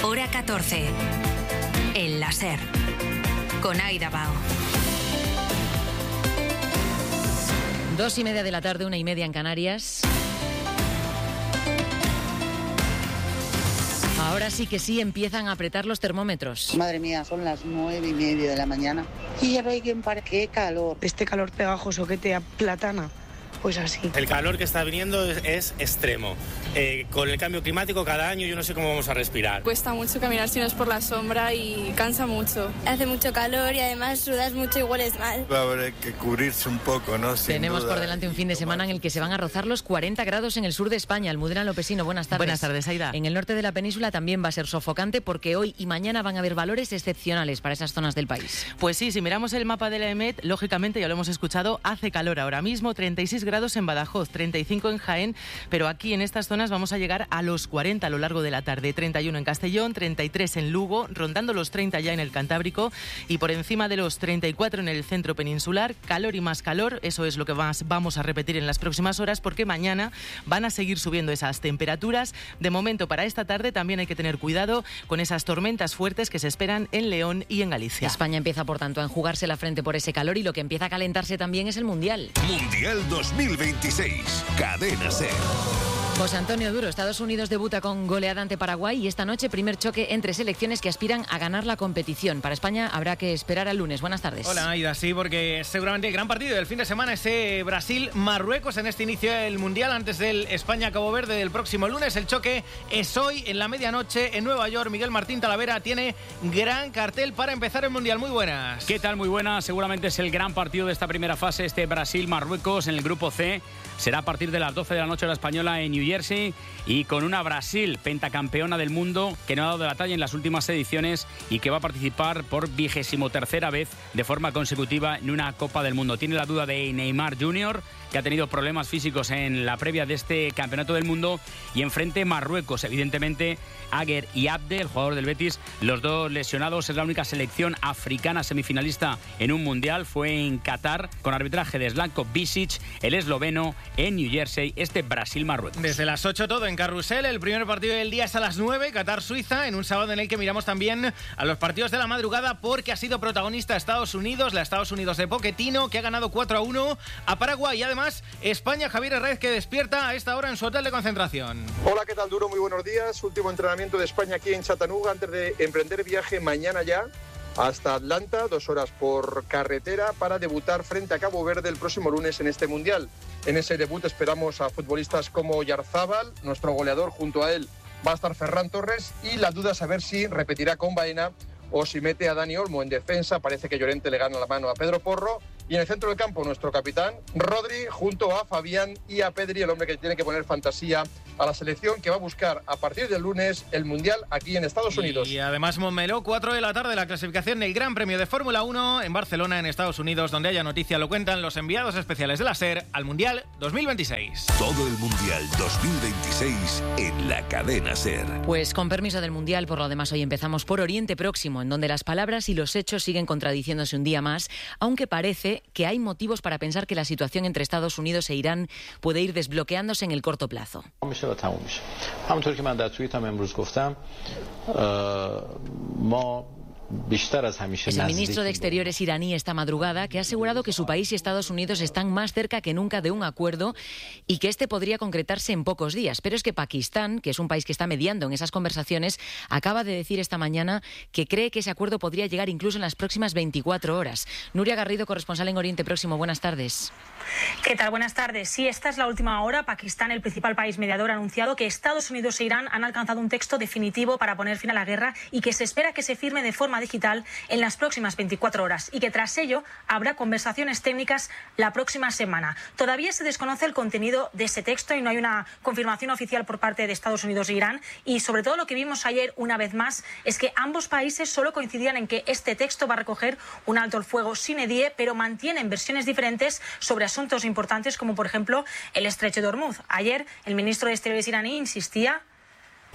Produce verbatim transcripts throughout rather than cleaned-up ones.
Hora catorce. El láser. Con Aida Bao. Dos y media de la tarde, una y media en Canarias. Ahora sí que sí empiezan a apretar los termómetros. Madre mía, son las nueve y media de la mañana. Y ya no hay quien pare. ¡Qué calor! Este calor pegajoso que te aplatana. Pues así. El calor que está viniendo es, es extremo. Eh, con el cambio climático cada año yo no sé cómo vamos a respirar. Cuesta mucho caminar si no es por la sombra y cansa mucho. Hace mucho calor y además sudas mucho y hueles mal. Va a haber que cubrirse un poco, ¿no? Sin Tenemos duda. por delante un fin de semana en el que se van a rozar los cuarenta grados en el sur de España. Almudena Lopesino, buenas tardes. Buenas tardes, Aida. En el norte de la península también va a ser sofocante porque hoy y mañana van a haber valores excepcionales para esas zonas del país. Pues sí, si miramos el mapa de la EMET, lógicamente, ya lo hemos escuchado, hace calor ahora mismo, treinta y seis grados en Badajoz, treinta y cinco en Jaén, pero aquí en estas zonas vamos a llegar a los cuarenta a lo largo de la tarde, treinta y uno en Castellón, treinta y tres en Lugo, rondando los treinta ya en el Cantábrico y por encima de los treinta y cuatro en el centro peninsular. Calor y más calor, eso es lo que más vamos a repetir en las próximas horas porque mañana van a seguir subiendo esas temperaturas. De momento, para esta tarde también hay que tener cuidado con esas tormentas fuertes que se esperan en León y en Galicia. España empieza, por tanto, a enjugarse la frente por ese calor y lo que empieza a calentarse también es el Mundial. Mundial dos mil veintiséis. Cadena SER. José Antonio Duro, Estados Unidos debuta con goleada ante Paraguay y esta noche primer choque entre selecciones que aspiran a ganar la competición. Para España habrá que esperar al lunes. Buenas tardes. Hola, Aida, sí, porque seguramente el gran partido del fin de semana es Brasil-Marruecos en este inicio del Mundial antes del España-Cabo Verde del próximo lunes. El choque es hoy en la medianoche en Nueva York. Miguel Martín Talavera tiene gran cartel para empezar el Mundial. Muy buenas. ¿Qué tal? Muy buenas. Seguramente es el gran partido de esta primera fase, este Brasil-Marruecos en el grupo C. Será a partir de las doce de la noche hora española en New Jersey y con una Brasil pentacampeona del mundo que no ha dado de la talla en las últimas ediciones y que va a participar por vigésimo tercera vez de forma consecutiva en una Copa del Mundo. Tiene la duda de Neymar junior, que ha tenido problemas físicos en la previa de este Campeonato del Mundo, y enfrente Marruecos, evidentemente Aguer y Abde, el jugador del Betis, los dos lesionados. Es la única selección africana semifinalista en un Mundial, fue en Qatar, con arbitraje de Zlatko Bisic, el esloveno, en New Jersey, este Brasil-Marruecos. Desde las ocho todo en Carrusel, el primer partido del día es a las nueve, Qatar-Suiza, en un sábado en el que miramos también a los partidos de la madrugada porque ha sido protagonista Estados Unidos, la Estados Unidos de Pochettino, que ha ganado cuatro a uno a Paraguay, y además España, Javier Herrez, que despierta a esta hora en su hotel de concentración. Hola, ¿qué tal, Duro? Muy buenos días. Último entrenamiento de España aquí en Chattanooga antes de emprender viaje mañana ya hasta Atlanta, dos horas por carretera para debutar frente a Cabo Verde el próximo lunes en este Mundial. En ese debut esperamos a futbolistas como Yarzábal, nuestro goleador, junto a él va a estar Ferran Torres, y la duda es saber si repetirá con Baena o si mete a Dani Olmo en defensa. Parece que Llorente le gana la mano a Pedro Porro. Y en el centro del campo, nuestro capitán, Rodri, junto a Fabián y a Pedri, el hombre que tiene que poner fantasía a la selección que va a buscar a partir del lunes el Mundial aquí en Estados Unidos. Y además Montmeló, cuatro de la tarde, la clasificación del Gran Premio de Fórmula uno en Barcelona, en Estados Unidos. Donde haya noticia lo cuentan los enviados especiales de la SER al Mundial dos mil veintiséis. Todo el Mundial dos mil veintiséis en la cadena SER. Pues con permiso del Mundial, por lo demás hoy empezamos por Oriente Próximo, en donde las palabras y los hechos siguen contradiciéndose un día más, aunque parece que hay motivos para pensar que la situación entre Estados Unidos e Irán puede ir desbloqueándose en el corto plazo. Es el ministro de Exteriores iraní esta madrugada que ha asegurado que su país y Estados Unidos están más cerca que nunca de un acuerdo y que este podría concretarse en pocos días. Pero es que Pakistán, que es un país que está mediando en esas conversaciones, acaba de decir esta mañana que cree que ese acuerdo podría llegar incluso en las próximas veinticuatro horas. Nuria Garrido, corresponsal en Oriente Próximo, buenas tardes. ¿Qué tal? Buenas tardes. Sí, esta es la última hora. Pakistán, el principal país mediador, ha anunciado que Estados Unidos e Irán han alcanzado un texto definitivo para poner fin a la guerra y que se espera que se firme de forma digital en las próximas veinticuatro horas y que tras ello habrá conversaciones técnicas la próxima semana. Todavía se desconoce el contenido de ese texto y no hay una confirmación oficial por parte de Estados Unidos e Irán, y sobre todo lo que vimos ayer una vez más es que ambos países solo coincidían en que este texto va a recoger un alto el fuego sine die, pero mantienen versiones diferentes sobre asuntos importantes como por ejemplo el estrecho de Hormuz. Ayer el ministro de Exteriores iraní insistía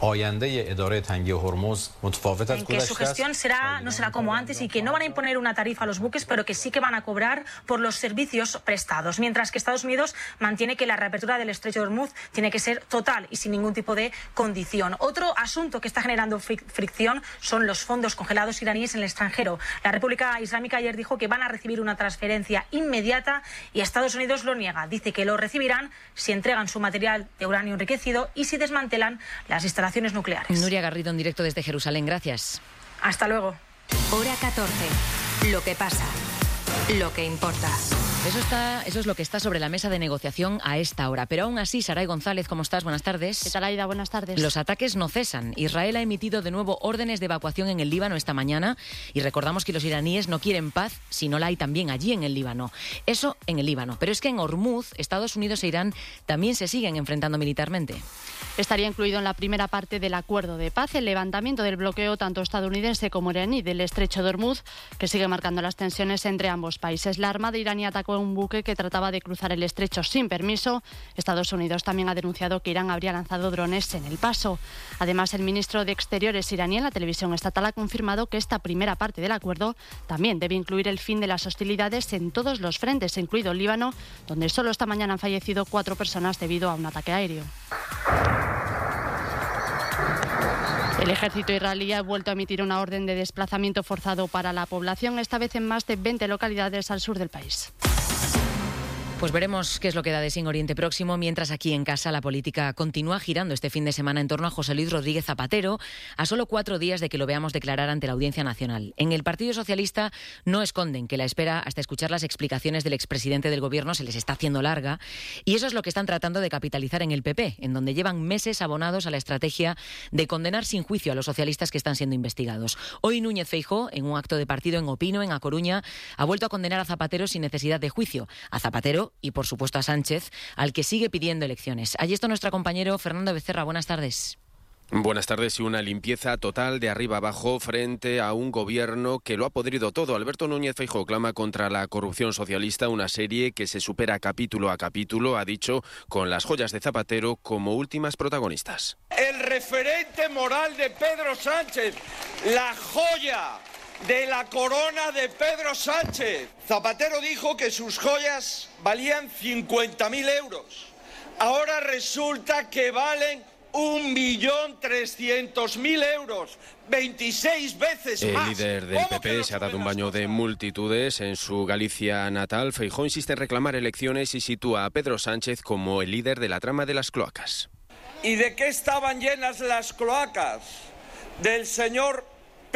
En que su gestión será, no será como antes y que no van a imponer una tarifa a los buques, pero que sí que van a cobrar por los servicios prestados. Mientras que Estados Unidos mantiene que la reapertura del estrecho de Hormuz tiene que ser total y sin ningún tipo de condición. Otro asunto que está generando fricción son los fondos congelados iraníes en el extranjero. La República Islámica ayer dijo que van a recibir una transferencia inmediata y Estados Unidos lo niega. Dice que lo recibirán si entregan su material de uranio enriquecido y si desmantelan las instalaciones nucleares. Nuria Garrido en directo desde Jerusalén, gracias. Hasta luego. Hora catorce. Lo que pasa. Lo que importa. Eso está, eso es lo que está sobre la mesa de negociación a esta hora. Pero aún así, Saray González, ¿cómo estás? Buenas tardes. ¿Qué tal, Aida? Buenas tardes. Los ataques no cesan. Israel ha emitido de nuevo órdenes de evacuación en el Líbano esta mañana y recordamos que los iraníes no quieren paz si no la hay también allí en el Líbano. Eso en el Líbano. Pero es que en Hormuz, Estados Unidos e Irán también se siguen enfrentando militarmente. Estaría incluido en la primera parte del acuerdo de paz el levantamiento del bloqueo tanto estadounidense como iraní del estrecho de Hormuz, que sigue marcando las tensiones entre ambos países. La Armada iraní atacó un buque que trataba de cruzar el estrecho sin permiso. Estados Unidos también ha denunciado que Irán habría lanzado drones en el paso. Además, el ministro de Exteriores iraní en la televisión estatal ha confirmado que esta primera parte del acuerdo también debe incluir el fin de las hostilidades en todos los frentes, incluido el Líbano, donde solo esta mañana han fallecido cuatro personas debido a un ataque aéreo. El ejército israelí ha vuelto a emitir una orden de desplazamiento forzado para la población, esta vez en más de veinte localidades al sur del país. Pues veremos qué es lo que da de sí en Oriente Próximo, mientras aquí en casa la política continúa girando este fin de semana en torno a José Luis Rodríguez Zapatero, a solo cuatro días de que lo veamos declarar ante la Audiencia Nacional. En el Partido Socialista no esconden que la espera hasta escuchar las explicaciones del expresidente del Gobierno se les está haciendo larga, y eso es lo que están tratando de capitalizar en el P P, en donde llevan meses abonados a la estrategia de condenar sin juicio a los socialistas que están siendo investigados. Hoy Núñez Feijóo, en un acto de partido en Opino, en A Coruña, ha vuelto a condenar a Zapatero sin necesidad de juicio. A Zapatero y, por supuesto, a Sánchez, al que sigue pidiendo elecciones. Allí está nuestro compañero Fernando Becerra. Buenas tardes. Buenas tardes. Y una limpieza total de arriba abajo frente a un gobierno que lo ha podrido todo. Alberto Núñez Feijóo clama contra la corrupción socialista, una serie que se supera capítulo a capítulo, ha dicho, con las joyas de Zapatero como últimas protagonistas. El referente moral de Pedro Sánchez, la joya de la corona de Pedro Sánchez. Zapatero dijo que sus joyas valían cincuenta mil euros. Ahora resulta que valen un millón trescientos mil euros. veintiséis veces más. El líder del P P se ha dado un baño de multitudes en su Galicia natal. Feijóo insiste en reclamar elecciones y sitúa a Pedro Sánchez como el líder de la trama de las cloacas. ¿Y de qué estaban llenas las cloacas? Del señor P.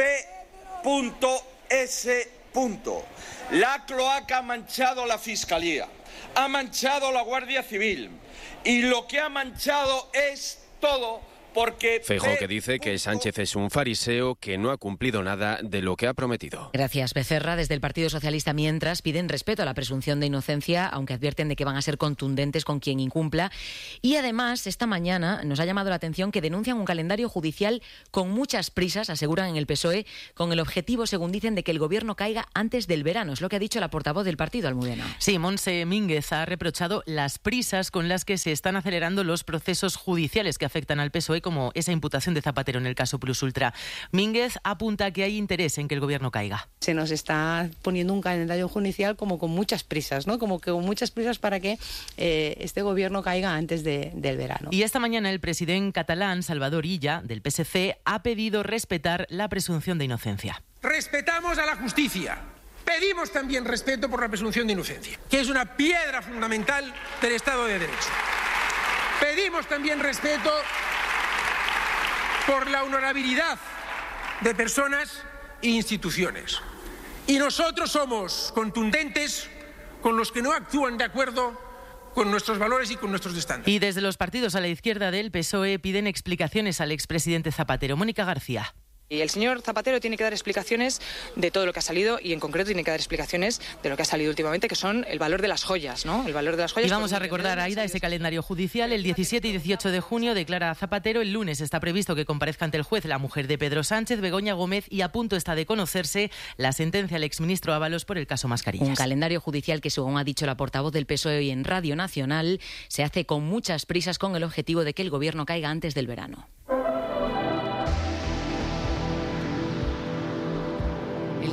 S. La cloaca ha manchado la Fiscalía, ha manchado la Guardia Civil y lo que ha manchado es todo porque... Feijóo, que dice que Sánchez es un fariseo que no ha cumplido nada de lo que ha prometido. Gracias, Becerra. Desde el Partido Socialista, mientras, piden respeto a la presunción de inocencia, aunque advierten de que van a ser contundentes con quien incumpla. Y además, esta mañana nos ha llamado la atención que denuncian un calendario judicial con muchas prisas, aseguran en el P S O E, con el objetivo, según dicen, de que el Gobierno caiga antes del verano. Es lo que ha dicho la portavoz del partido, Almudena. Sí, Montse Mínguez ha reprochado las prisas con las que se están acelerando los procesos judiciales que afectan al P S O E, como esa imputación de Zapatero en el caso Plus Ultra. Mínguez apunta que hay interés en que el Gobierno caiga. Se nos está poniendo un calendario judicial como con muchas prisas, ¿no? Como que con muchas prisas para que eh, este Gobierno caiga antes de, del verano. Y esta mañana el presidente catalán, Salvador Illa, del P S C, ha pedido respetar la presunción de inocencia. Respetamos a la justicia. Pedimos también respeto por la presunción de inocencia, que es una piedra fundamental del Estado de Derecho. Pedimos también respeto por la honorabilidad de personas e instituciones. Y nosotros somos contundentes con los que no actúan de acuerdo con nuestros valores y con nuestros estándares. Y desde los partidos a la izquierda del P S O E piden explicaciones al expresidente Zapatero. Mónica García. Y el señor Zapatero tiene que dar explicaciones de todo lo que ha salido y en concreto tiene que dar explicaciones de lo que ha salido últimamente, que son el valor de las joyas, ¿no? El valor de las joyas. Y vamos a recordar, Aida, ese calendario judicial. El diecisiete y dieciocho de junio declara Zapatero. El lunes está previsto que comparezca ante el juez la mujer de Pedro Sánchez, Begoña Gómez, y a punto está de conocerse la sentencia del exministro Ábalos por el caso Mascarillas. Un calendario judicial que, según ha dicho la portavoz del P S O E hoy en Radio Nacional, se hace con muchas prisas con el objetivo de que el Gobierno caiga antes del verano.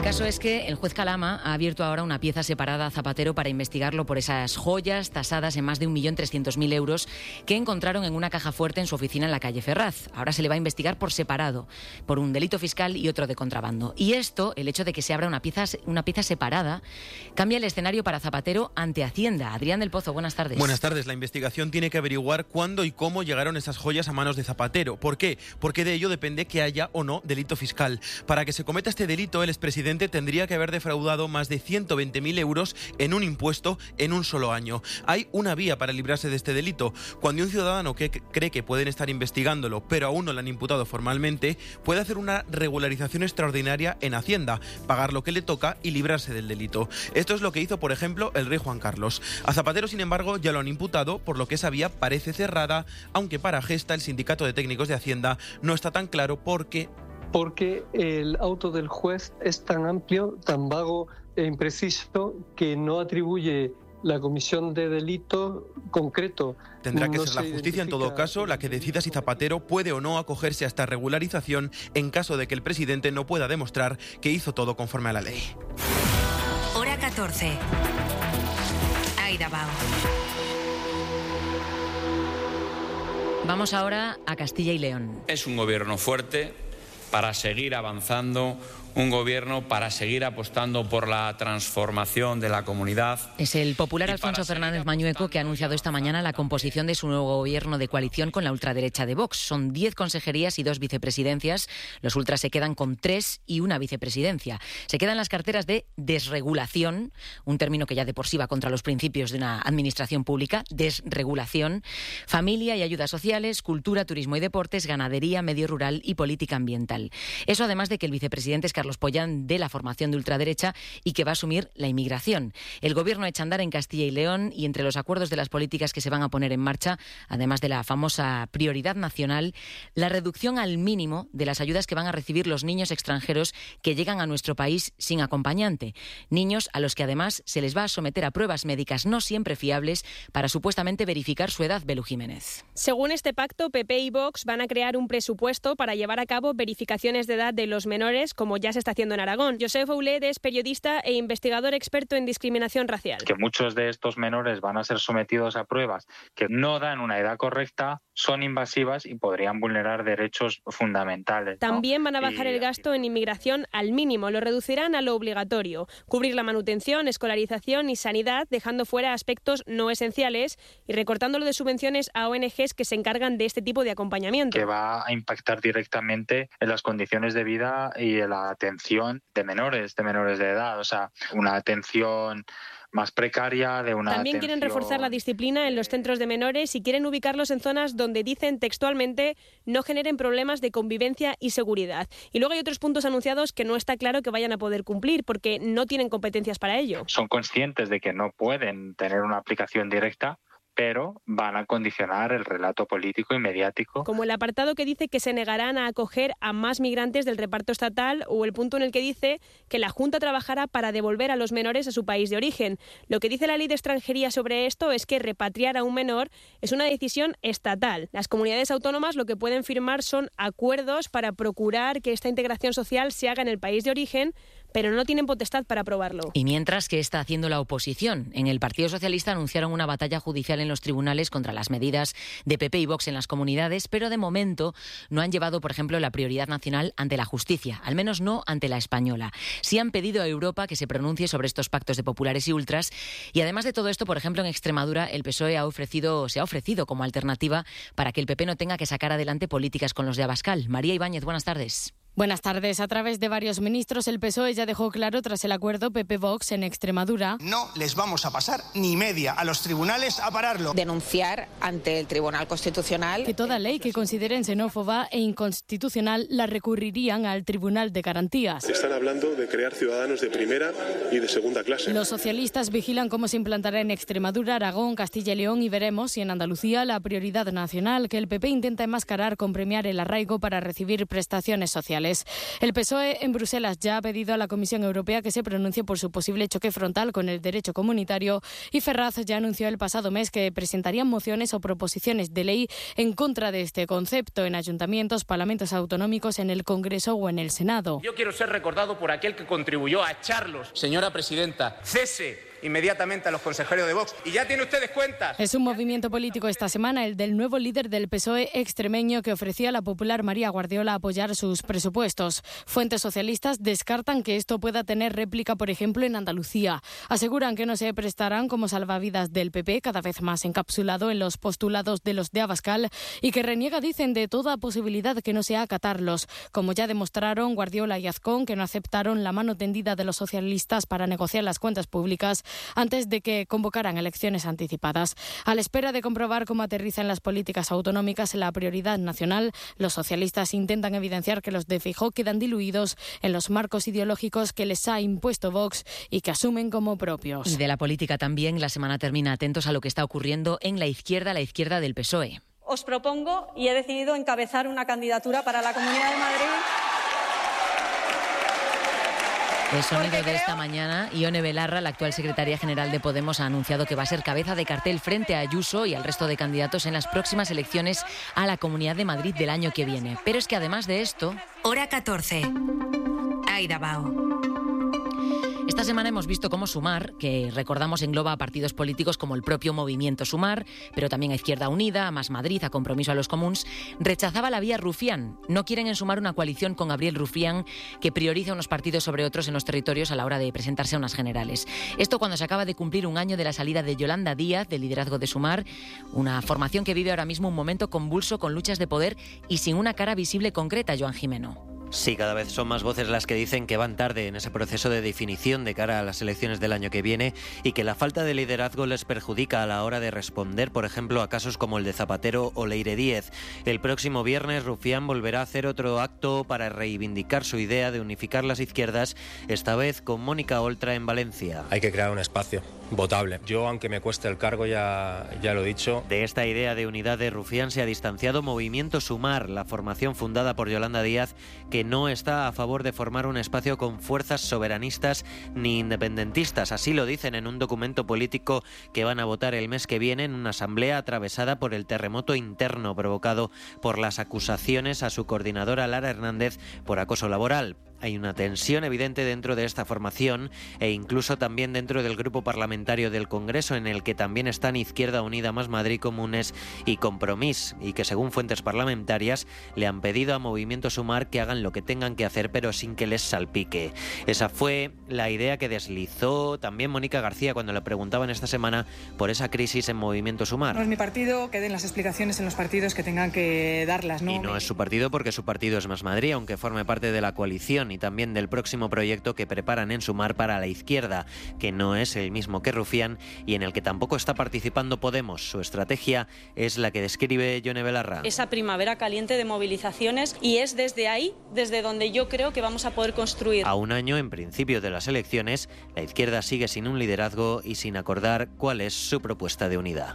caso es que el juez Calama ha abierto ahora una pieza separada a Zapatero para investigarlo por esas joyas tasadas en más de un millón trescientos mil euros que encontraron en una caja fuerte en su oficina en la calle Ferraz. Ahora se le va a investigar por separado, por un delito fiscal y otro de contrabando. Y esto, el hecho de que se abra una pieza, una pieza separada, cambia el escenario para Zapatero ante Hacienda. Adrián del Pozo, buenas tardes. Buenas tardes. La investigación tiene que averiguar cuándo y cómo llegaron esas joyas a manos de Zapatero. ¿Por qué? Porque de ello depende que haya o no delito fiscal. Para que se cometa este delito, el expresidente tendría que haber defraudado más de ciento veinte mil euros en un impuesto en un solo año. Hay una vía para librarse de este delito. Cuando un ciudadano que cree que pueden estar investigándolo, pero aún no lo han imputado formalmente, puede hacer una regularización extraordinaria en Hacienda, pagar lo que le toca y librarse del delito. Esto es lo que hizo, por ejemplo, el rey Juan Carlos. A Zapatero, sin embargo, ya lo han imputado, por lo que esa vía parece cerrada, aunque para Gesta, el sindicato de técnicos de Hacienda, no está tan claro porque... porque el auto del juez es tan amplio, tan vago e impreciso que no atribuye la comisión de delito concreto. Tendrá que no ser la justicia, en todo caso, la que decida si Zapatero puede o no acogerse a esta regularización en caso de que el presidente no pueda demostrar que hizo todo conforme a la ley. Hora catorce. Aida Bao. Vamos ahora a Castilla y León. Es un gobierno fuerte para seguir avanzando, un gobierno para seguir apostando por la transformación de la comunidad. Es el popular Alfonso Fernández Mañueco que ha anunciado esta mañana la composición de su nuevo gobierno de coalición con la ultraderecha de Vox. Son diez consejerías y dos vicepresidencias. Los ultras se quedan con tres y una vicepresidencia. Se quedan las carteras de desregulación, un término que ya de por sí va contra los principios de una administración pública, desregulación, familia y ayudas sociales, cultura, turismo y deportes, ganadería, medio rural y política ambiental. Eso además de que el vicepresidente es Carlos Pollán, de la formación de ultraderecha, y que va a asumir la inmigración. El gobierno echa a andar en Castilla y León y entre los acuerdos de las políticas que se van a poner en marcha, además de la famosa prioridad nacional, la reducción al mínimo de las ayudas que van a recibir los niños extranjeros que llegan a nuestro país sin acompañante. Niños a los que además se les va a someter a pruebas médicas no siempre fiables para supuestamente verificar su edad. Belú Jiménez. Según este pacto, P P y Vox van a crear un presupuesto para llevar a cabo verificaciones de edad de los menores, como ya se está haciendo en Aragón. Josep Oulet es periodista e investigador experto en discriminación racial. Que muchos de estos menores van a ser sometidos a pruebas que no dan una edad correcta, son invasivas y podrían vulnerar derechos fundamentales, ¿no? También van a bajar y... el gasto en inmigración al mínimo, lo reducirán a lo obligatorio, cubrir la manutención, escolarización y sanidad, dejando fuera aspectos no esenciales y recortándolo de subvenciones a O N Ges que se encargan de este tipo de acompañamiento. Que va a impactar directamente en las condiciones de vida y en la atención de menores, de menores de edad, o sea, una atención más precaria, de una También atención... quieren reforzar la disciplina en los centros de menores y quieren ubicarlos en zonas donde dicen textualmente no generen problemas de convivencia y seguridad. Y luego hay otros puntos anunciados que no está claro que vayan a poder cumplir porque no tienen competencias para ello. Son conscientes de que no pueden tener una aplicación directa, pero van a condicionar el relato político y mediático. Como el apartado que dice que se negarán a acoger a más migrantes del reparto estatal o el punto en el que dice que la Junta trabajará para devolver a los menores a su país de origen. Lo que dice la ley de extranjería sobre esto es que repatriar a un menor es una decisión estatal. Las comunidades autónomas lo que pueden firmar son acuerdos para procurar que esta integración social se haga en el país de origen, pero no tienen potestad para aprobarlo. Y mientras, ¿qué está haciendo la oposición? En el Partido Socialista anunciaron una batalla judicial en los tribunales contra las medidas de P P y Vox en las comunidades, pero de momento no han llevado, por ejemplo, la prioridad nacional ante la justicia, al menos no ante la española. Sí han pedido a Europa que se pronuncie sobre estos pactos de populares y ultras, y además de todo esto, por ejemplo, en Extremadura el P S O E ha ofrecido, se ha ofrecido como alternativa para que el P P no tenga que sacar adelante políticas con los de Abascal. María Ibáñez, buenas tardes. Buenas tardes. A través de varios ministros, el P S O E ya dejó claro, tras el acuerdo P P-Vox en Extremadura, no les vamos a pasar ni media a los tribunales a pararlo. Denunciar ante el Tribunal Constitucional que toda ley que consideren xenófoba e inconstitucional la recurrirían al Tribunal de Garantías. Están hablando de crear ciudadanos de primera y de segunda clase. Los socialistas vigilan cómo se implantará en Extremadura, Aragón, Castilla y León y veremos si en Andalucía la prioridad nacional que el P P intenta enmascarar con premiar el arraigo para recibir prestaciones sociales. sociales. El P S O E en Bruselas ya ha pedido a la Comisión Europea que se pronuncie por su posible choque frontal con el derecho comunitario y Ferraz ya anunció el pasado mes que presentarían mociones o proposiciones de ley en contra de este concepto en ayuntamientos, parlamentos autonómicos, en el Congreso o en el Senado. Yo quiero ser recordado por aquel que contribuyó a echarlos. Señora presidenta, cese inmediatamente a los consejeros de Vox. Y ya tiene ustedes cuentas. Es un movimiento político esta semana, el del nuevo líder del P S O E extremeño, que ofrecía a la popular María Guardiola apoyar sus presupuestos. Fuentes socialistas descartan que esto pueda tener réplica, por ejemplo, en Andalucía. Aseguran que no se prestarán como salvavidas del P P, cada vez más encapsulado en los postulados de los de Abascal, y que reniega, dicen, de toda posibilidad que no sea acatarlos, como ya demostraron Guardiola y Azcón, que no aceptaron la mano tendida de los socialistas para negociar las cuentas públicas antes de que convocaran elecciones anticipadas. A la espera de comprobar cómo aterrizan las políticas autonómicas la prioridad nacional, los socialistas intentan evidenciar que los de Feijóo quedan diluidos en los marcos ideológicos que les ha impuesto Vox y que asumen como propios. Y de la política también, la semana termina atentos a lo que está ocurriendo en la izquierda, la izquierda del P S O E. Os propongo y he decidido encabezar una candidatura para la Comunidad de Madrid. El sonido de esta mañana, Ione Belarra, la actual secretaria general de Podemos, ha anunciado que va a ser cabeza de cartel frente a Ayuso y al resto de candidatos en las próximas elecciones a la Comunidad de Madrid del año que viene. Pero es que además de esto... Hora catorce. Aida Bao. Esta semana hemos visto cómo Sumar, que recordamos engloba a partidos políticos como el propio Movimiento Sumar, pero también a Izquierda Unida, a Más Madrid, a Compromiso a los Comuns, rechazaba la vía Rufián. No quieren en Sumar una coalición con Gabriel Rufián que prioriza unos partidos sobre otros en los territorios a la hora de presentarse a unas generales. Esto cuando se acaba de cumplir un año de la salida de Yolanda Díaz del liderazgo de Sumar, una formación que vive ahora mismo un momento convulso con luchas de poder y sin una cara visible concreta, Joan Jimeno. Sí, cada vez son más voces las que dicen que van tarde en ese proceso de definición de cara a las elecciones del año que viene y que la falta de liderazgo les perjudica a la hora de responder, por ejemplo, a casos como el de Zapatero o Leire Díez. El próximo viernes, Rufián volverá a hacer otro acto para reivindicar su idea de unificar las izquierdas, esta vez con Mónica Oltra en Valencia. Hay que crear un espacio votable. Yo, aunque me cueste el cargo, ya, ya lo he dicho. De esta idea de unidad de Rufián se ha distanciado Movimiento Sumar, la formación fundada por Yolanda Díaz, que no está a favor de formar un espacio con fuerzas soberanistas ni independentistas. Así lo dicen en un documento político que van a votar el mes que viene en una asamblea atravesada por el terremoto interno provocado por las acusaciones a su coordinadora Lara Hernández por acoso laboral. Hay una tensión evidente dentro de esta formación e incluso también dentro del grupo parlamentario del Congreso, en el que también están Izquierda Unida, Más Madrid, Comunes y Compromís, y que según fuentes parlamentarias le han pedido a Movimiento Sumar que hagan lo que tengan que hacer, pero sin que les salpique. Esa fue la idea que deslizó también Mónica García cuando le preguntaban esta semana por esa crisis en Movimiento Sumar. No es mi partido, que den las explicaciones en los partidos que tengan que darlas, ¿no? Y no es su partido porque su partido es Más Madrid, aunque forme parte de la coalición y también del próximo proyecto que preparan en Sumar para la izquierda, que no es el mismo que Rufián y en el que tampoco está participando Podemos. Su estrategia es la que describe Ione Belarra. Esa primavera caliente de movilizaciones, y es desde ahí, desde donde yo creo que vamos a poder construir. A un año, en principio, de las elecciones, la izquierda sigue sin un liderazgo y sin acordar cuál es su propuesta de unidad.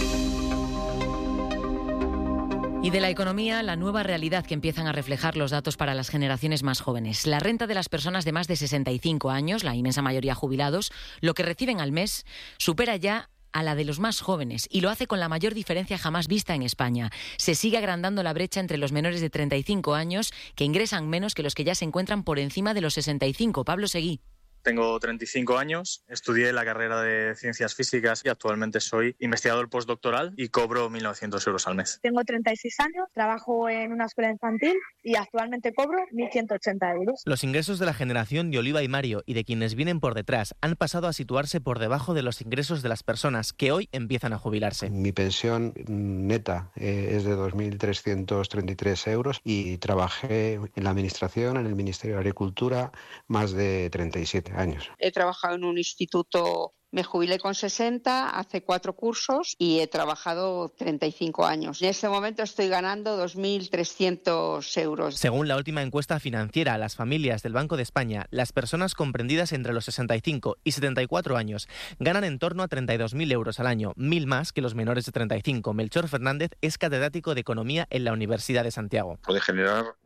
Y de la economía, la nueva realidad que empiezan a reflejar los datos para las generaciones más jóvenes. La renta de las personas de más de sesenta y cinco años, la inmensa mayoría jubilados, lo que reciben al mes, supera ya a la de los más jóvenes y lo hace con la mayor diferencia jamás vista en España. Se sigue agrandando la brecha entre los menores de treinta y cinco años, que ingresan menos que los que ya se encuentran por encima de los sesenta y cinco. Pablo Seguí. Tengo treinta y cinco años, estudié la carrera de Ciencias Físicas y actualmente soy investigador postdoctoral y cobro mil novecientos euros al mes. Tengo treinta y seis años, trabajo en una escuela infantil y actualmente cobro mil ciento ochenta euros. Los ingresos de la generación de Oliva y Mario y de quienes vienen por detrás han pasado a situarse por debajo de los ingresos de las personas que hoy empiezan a jubilarse. Mi pensión neta eh, es de dos mil trescientos treinta y tres euros y trabajé en la administración, en el Ministerio de Agricultura, más de treinta y siete años. He trabajado en un instituto, me jubilé con sesenta, hace cuatro cursos y he trabajado treinta y cinco años. En este momento estoy ganando dos mil trescientos euros. Según la última encuesta financiera a las familias del Banco de España, las personas comprendidas entre los sesenta y cinco y setenta y cuatro años ganan en torno a treinta y dos mil euros al año, mil más que los menores de treinta y cinco. Melchor Fernández es catedrático de Economía en la Universidad de Santiago. Puede generar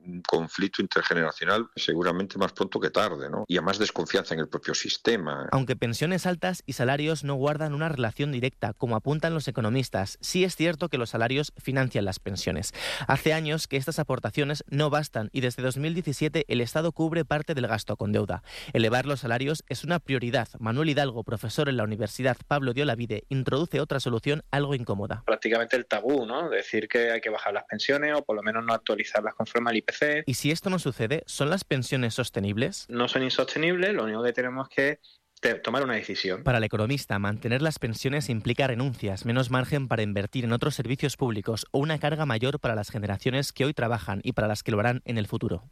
un conflicto intergeneracional seguramente más pronto que tarde, ¿no? Y a más desconfianza en el propio sistema. Aunque pensiones altas y salarios no guardan una relación directa, como apuntan los economistas, sí es cierto que los salarios financian las pensiones. Hace años que estas aportaciones no bastan y desde dos mil diecisiete el Estado cubre parte del gasto con deuda. Elevar los salarios es una prioridad. Manuel Hidalgo, profesor en la Universidad Pablo de Olavide, introduce otra solución algo incómoda. Prácticamente el tabú, ¿no? Decir que hay que bajar las pensiones o por lo menos no actualizarlas conforme al I P C. Y si esto no sucede, ¿son las pensiones sostenibles? No son insostenibles, lo único que tenemos que tomar una decisión. Para el economista, mantener las pensiones implica renuncias, menos margen para invertir en otros servicios públicos o una carga mayor para las generaciones que hoy trabajan y para las que lo harán en el futuro.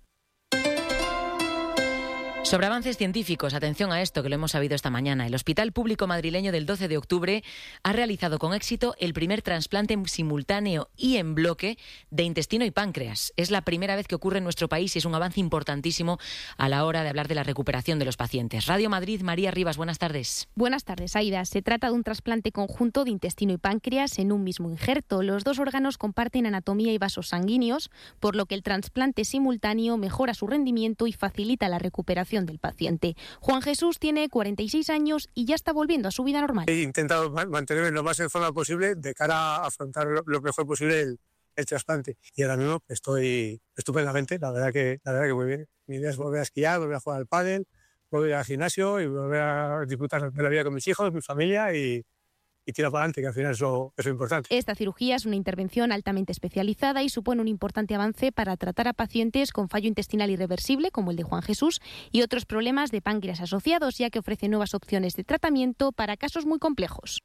Sobre avances científicos, atención a esto que lo hemos sabido esta mañana. El Hospital Público Madrileño del doce de octubre ha realizado con éxito el primer trasplante simultáneo y en bloque de intestino y páncreas. Es la primera vez que ocurre en nuestro país y es un avance importantísimo a la hora de hablar de la recuperación de los pacientes. Radio Madrid, María Rivas, buenas tardes. Buenas tardes, Aida. Se trata de un trasplante conjunto de intestino y páncreas en un mismo injerto. Los dos órganos comparten anatomía y vasos sanguíneos, por lo que el trasplante simultáneo mejora su rendimiento y facilita la recuperación del paciente. Juan Jesús tiene cuarenta y seis años y ya está volviendo a su vida normal. He intentado mantenerme lo más en forma posible de cara a afrontar lo mejor posible el, el trasplante. Y ahora mismo estoy estupendamente, la verdad que la verdad que muy bien. Mi idea es volver a esquiar, volver a jugar al pádel, volver al gimnasio y volver a disfrutar de la vida con mis hijos, mi familia y y tira para adelante, que al final eso, eso es importante. Esta cirugía es una intervención altamente especializada y supone un importante avance para tratar a pacientes con fallo intestinal irreversible, como el de Juan Jesús, y otros problemas de páncreas asociados, ya que ofrece nuevas opciones de tratamiento para casos muy complejos.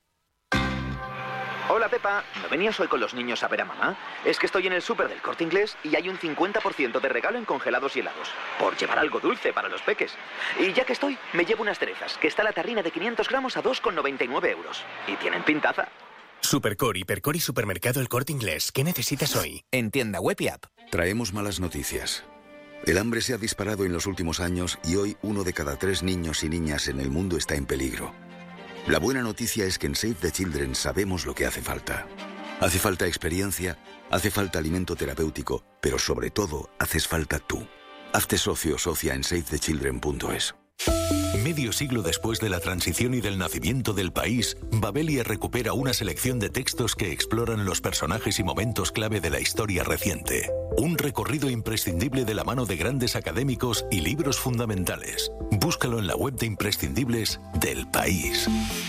Hola Pepa, ¿no venías hoy con los niños a ver a mamá? Es que estoy en el súper del Corte Inglés y hay un cincuenta por ciento de regalo en congelados y helados, por llevar algo dulce para los peques. Y ya que estoy, me llevo unas cerezas, que está la tarrina de quinientos gramos a dos con noventa y nueve euros. Y tienen pintaza. Supercore, Hipercore y Supermercado El Corte Inglés. ¿Qué necesitas hoy? En tienda web y app. Traemos malas noticias. El hambre se ha disparado en los últimos años y hoy uno de cada tres niños y niñas en el mundo está en peligro. La buena noticia es que en Save the Children sabemos lo que hace falta. Hace falta experiencia, hace falta alimento terapéutico, pero sobre todo, haces falta tú. Hazte socio o socia en save the children punto es. Medio siglo después de la transición y del nacimiento del país, Babelia recupera una selección de textos que exploran los personajes y momentos clave de la historia reciente. Un recorrido imprescindible de la mano de grandes académicos y libros fundamentales. Búscalo en la web de imprescindibles del país.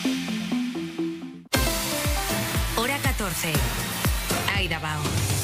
Hora catorce. Aida Bao.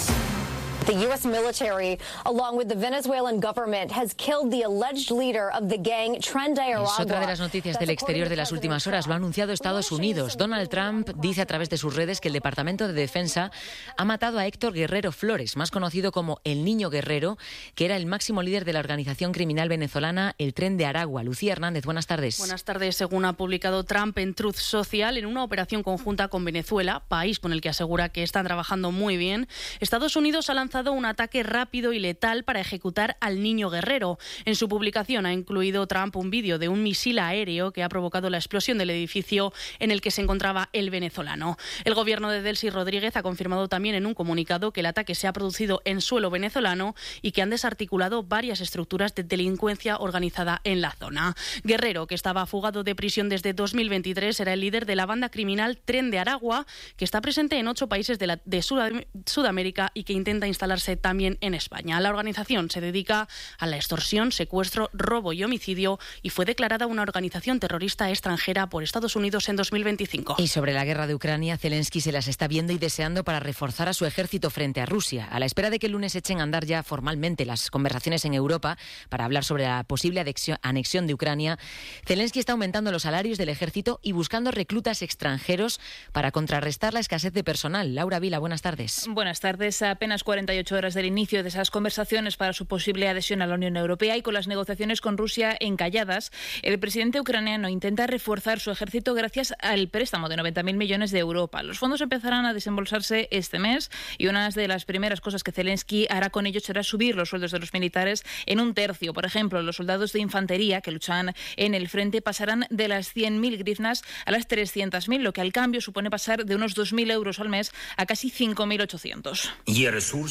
The U S military, along with the Venezuelan government, has killed the alleged leader of the gang Tren de Aragua. Es otra de las noticias del exterior de las últimas horas. Lo ha anunciado Estados Unidos. Donald Trump dice a través de sus redes que el Departamento de Defensa ha matado a Héctor Guerrero Flores, más conocido como el Niño Guerrero, que era el máximo líder de la organización criminal venezolana el Tren de Aragua. Lucía Hernández, buenas tardes. Buenas tardes. Según ha publicado Trump en Truth Social, en una operación conjunta con Venezuela, país con el que asegura que están trabajando muy bien, Estados Unidos ha lanzado un ataque rápido y letal para ejecutar al Niño Guerrero. En su publicación ha incluido Trump un vídeo de un misil aéreo que ha provocado la explosión del edificio en el que se encontraba el venezolano. El gobierno de Delcy Rodríguez ha confirmado también en un comunicado que el ataque se ha producido en suelo venezolano y que han desarticulado varias estructuras de delincuencia organizada en la zona. Guerrero, que estaba fugado de prisión desde dos mil veintitrés, era el líder de la banda criminal Tren de Aragua, que está presente en ocho países de, la, de Sud- Sudamérica y que intenta instalarse también en España. La organización se dedica a la extorsión, secuestro, robo y homicidio y fue declarada una organización terrorista extranjera por Estados Unidos en dos mil veinticinco. Y sobre la guerra de Ucrania, Zelensky se las está viendo y deseando para reforzar a su ejército frente a Rusia. A la espera de que el lunes echen a andar ya formalmente las conversaciones en Europa para hablar sobre la posible anexión de Ucrania, Zelensky está aumentando los salarios del ejército y buscando reclutas extranjeros para contrarrestar la escasez de personal. Laura Vila, buenas tardes. Buenas tardes. A apenas cuarenta y ocho horas del inicio de esas conversaciones para su posible adhesión a la Unión Europea y con las negociaciones con Rusia encalladas, el presidente ucraniano intenta reforzar su ejército gracias al préstamo de noventa mil millones de Europa. Los fondos empezarán a desembolsarse este mes y una de las primeras cosas que Zelensky hará con ellos será subir los sueldos de los militares en un tercio. Por ejemplo, los soldados de infantería que luchan en el frente pasarán de las cien mil grivnas a las trescientas mil, lo que al cambio supone pasar de unos dos mil euros al mes a casi cinco mil ochocientos. Є ресурси,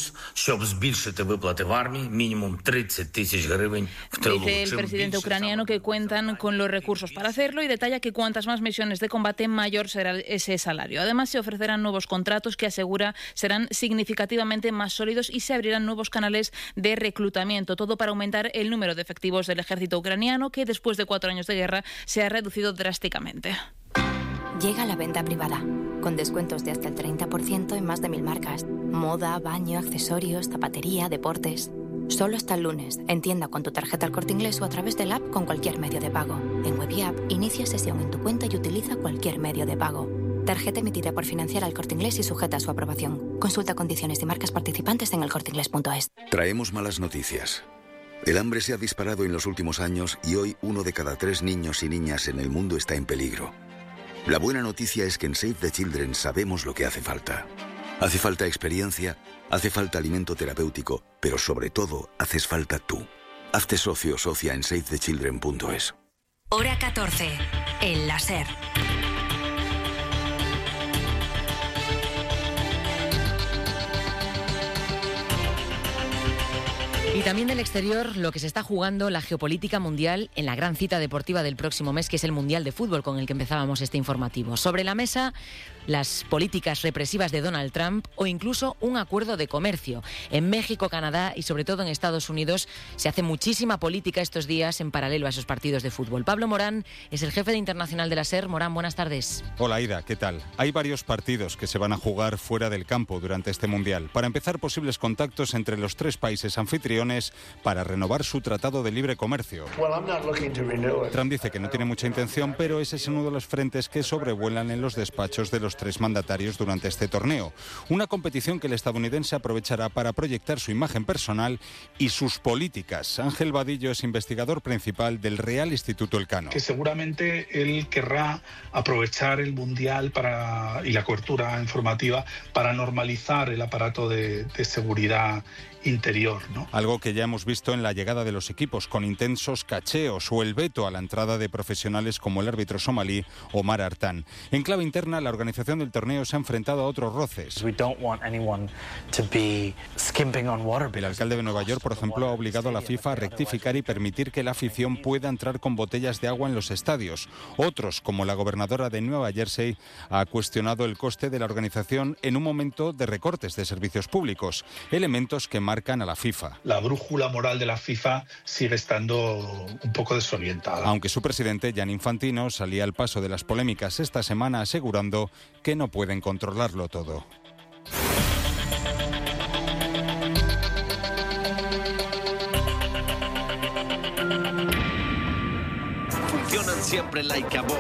Dice el presidente ucraniano que cuentan con los recursos para hacerlo y detalla que cuantas más misiones de combate, mayor será ese salario. Además, se ofrecerán nuevos contratos que asegura serán significativamente más sólidos y se abrirán nuevos canales de reclutamiento. Todo para aumentar el número de efectivos del ejército ucraniano, que después de cuatro años de guerra se ha reducido drásticamente. Llega la venta privada, con descuentos de hasta el treinta por ciento en más de mil marcas. Moda, baño, accesorios, zapatería, deportes. Solo hasta el lunes, en tienda con tu tarjeta El Corte Inglés o a través del app con cualquier medio de pago. En web y app, inicia sesión en tu cuenta y utiliza cualquier medio de pago. Tarjeta emitida por Financiera El Corte Inglés y sujeta a su aprobación. Consulta condiciones y marcas participantes en el corte inglés punto es. Traemos malas noticias. El hambre se ha disparado en los últimos años y hoy uno de cada tres niños y niñas en el mundo está en peligro. La buena noticia es que en Save the Children sabemos lo que hace falta. Hace falta experiencia, hace falta alimento terapéutico, pero sobre todo haces falta tú. Hazte socio o socia en save the children punto es. Hora catorce. El láser. Y también del exterior, lo que se está jugando la geopolítica mundial en la gran cita deportiva del próximo mes, que es el Mundial de Fútbol, con el que empezábamos este informativo. Sobre la mesa, las políticas represivas de Donald Trump o incluso un acuerdo de comercio. En México, Canadá y sobre todo en Estados Unidos se hace muchísima política estos días en paralelo a esos partidos de fútbol. Pablo Morán es el jefe de internacional de la SER. Morán, buenas tardes. Hola, Aida, ¿qué tal? Hay varios partidos que se van a jugar fuera del campo durante este Mundial. Para empezar, posibles contactos entre los tres países anfitriones para renovar su tratado de libre comercio. Trump dice que no tiene mucha intención, pero ese es uno de los frentes que sobrevuelan en los despachos de los tres mandatarios durante este torneo. Una competición que el estadounidense aprovechará para proyectar su imagen personal y sus políticas. Ángel Vadillo es investigador principal del Real Instituto Elcano. Que seguramente él querrá aprovechar el Mundial para, y la cobertura informativa para normalizar el aparato de, de seguridad interior, ¿no? Algo que ya hemos visto en la llegada de los equipos, con intensos cacheos o el veto a la entrada de profesionales como el árbitro somalí Omar Artan. En clave interna, la organización del torneo se ha enfrentado a otros roces. El alcalde de Nueva York, por ejemplo, ha obligado a la FIFA a rectificar y permitir que la afición pueda entrar con botellas de agua en los estadios. Otros, como la gobernadora de Nueva Jersey, ha cuestionado el coste de la organización en un momento de recortes de servicios públicos, elementos que marcan a la FIFA. La brújula moral de la FIFA sigue estando un poco desorientada. Aunque su presidente, Gianni Infantino, salía al paso de las polémicas esta semana asegurando que no pueden controlarlo todo. Funcionan siempre like a